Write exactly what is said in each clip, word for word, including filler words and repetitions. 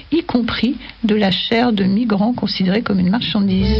y compris de la chair de migrants considérée comme une marchandise.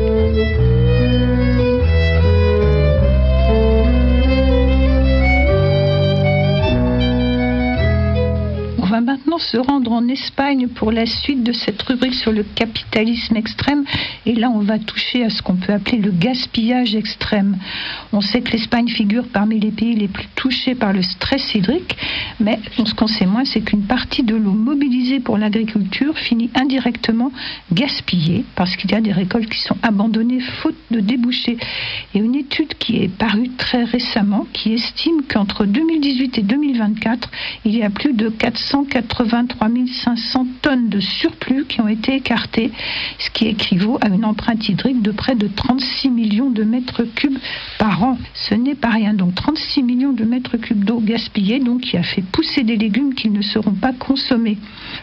On va maintenant se rendre en Espagne pour la suite de cette rubrique sur le capitalisme extrême. Et là, on va toucher à ce qu'on peut appeler le gaspillage extrême. On sait que l'Espagne figure parmi les pays les plus touchés par le stress hydrique, mais ce qu'on sait moins, c'est qu'une partie de l'eau mobilisée pour l'agriculture finit indirectement gaspillée parce qu'il y a des récoltes qui sont abandonnées faute de débouchés. Et une étude qui est parue très récemment, qui estime qu'entre deux mille dix-huit et deux mille vingt-quatre, il y a plus de quatre cent quatre-vingt-trois mille cinq cents tonnes de surplus qui ont été écartées, ce qui équivaut à une empreinte hydrique de près de trente-six millions de mètres cubes par an. Ce n'est pas rien, donc trente-six millions de mètres cubes d'eau gaspillée, donc qui a fait pousser des légumes qui ne seront pas consommés.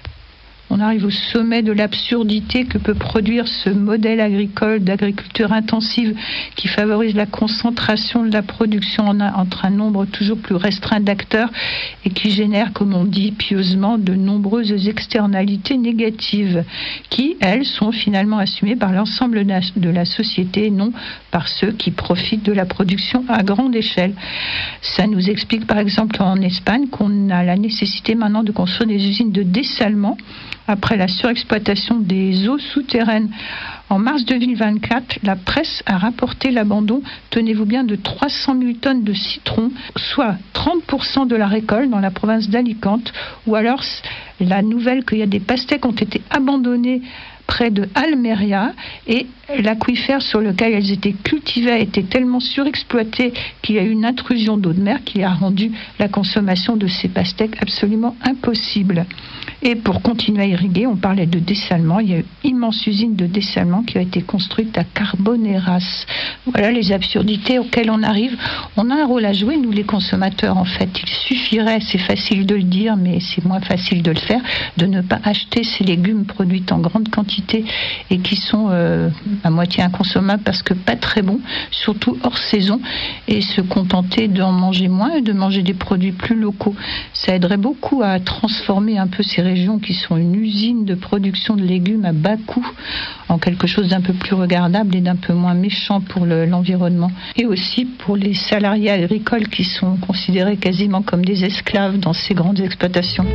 On arrive au sommet de l'absurdité que peut produire ce modèle agricole d'agriculture intensive qui favorise la concentration de la production entre un nombre toujours plus restreint d'acteurs et qui génère, comme on dit pieusement, de nombreuses externalités négatives qui, elles, sont finalement assumées par l'ensemble de la société et non par ceux qui profitent de la production à grande échelle. Ça nous explique par exemple en Espagne qu'on a la nécessité maintenant de construire des usines de dessalement après la surexploitation des eaux souterraines. En mars deux mille vingt-quatre, la presse a rapporté l'abandon, tenez-vous bien, de trois cent mille tonnes de citron, soit trente pour cent de la récolte dans la province d'Alicante, ou alors la nouvelle qu'il y a des pastèques qui ont été abandonnées près de Almeria et l'aquifère sur lequel elles étaient cultivées était tellement surexploité qu'il y a eu une intrusion d'eau de mer qui a rendu la consommation de ces pastèques absolument impossible. Et pour continuer à irriguer, on parlait de dessalement. Il y a une immense usine de dessalement qui a été construite à Carboneras. Voilà les absurdités auxquelles on arrive. On a un rôle à jouer, nous les consommateurs, en fait. Il suffirait, c'est facile de le dire, mais c'est moins facile de le faire, de ne pas acheter ces légumes produits en grande quantité et qui sont euh, à moitié inconsommables parce que pas très bons, surtout hors saison, et se contenter d'en manger moins et de manger des produits plus locaux. Ça aiderait beaucoup à transformer un peu ces régions qui sont une usine de production de légumes à bas coût en quelque chose d'un peu plus regardable et d'un peu moins méchant pour le, l'environnement. Et aussi pour les salariés agricoles qui sont considérés quasiment comme des esclaves dans ces grandes exploitations.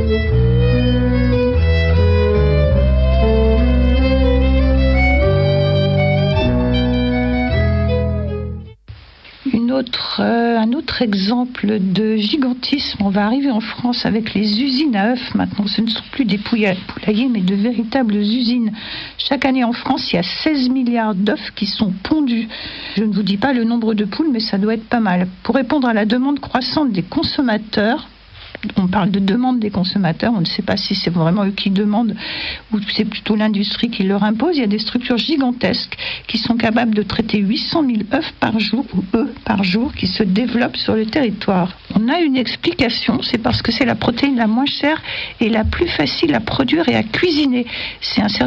Une autre, euh, un autre exemple de gigantisme, on va arriver en France avec les usines à œufs maintenant. Ce ne sont plus des poulaillers mais de véritables usines. Chaque année en France, il y a seize milliards d'œufs qui sont pondus. Je ne vous dis pas le nombre de poules, mais ça doit être pas mal. Pour répondre à la demande croissante des consommateurs, on parle de demande des consommateurs, on ne sait pas si c'est vraiment eux qui demandent ou c'est plutôt l'industrie qui leur impose. Il y a des structures gigantesques qui sont capables de traiter huit cent mille œufs par jour ou œufs par jour qui se développent sur le territoire. On a une explication, c'est parce que c'est la protéine la moins chère et la plus facile à produire et à cuisiner. C'est un